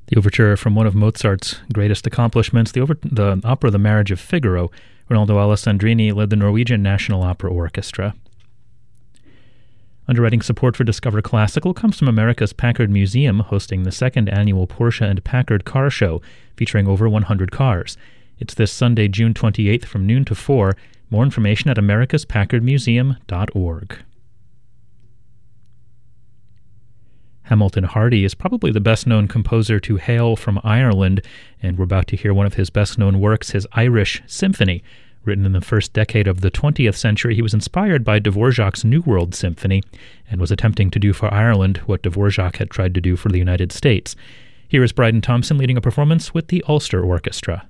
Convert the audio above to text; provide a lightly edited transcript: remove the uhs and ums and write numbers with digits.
The overture from one of Mozart's greatest accomplishments, the opera The Marriage of Figaro. Ronaldo Alessandrini led the Norwegian National Opera Orchestra. Underwriting support for Discover Classical comes from America's Packard Museum, hosting the second annual Porsche and Packard Car Show, featuring over 100 cars. It's this Sunday, June 28th from noon to 4. More information at americaspackardmuseum.org. Hamilton Hardy is probably the best-known composer to hail from Ireland, and we're about to hear one of his best-known works, his Irish Symphony. Written in the first decade of the 20th century, he was inspired by Dvorak's New World Symphony and was attempting to do for Ireland what Dvorak had tried to do for the United States. Here is Bryden Thompson leading a performance with the Ulster Orchestra.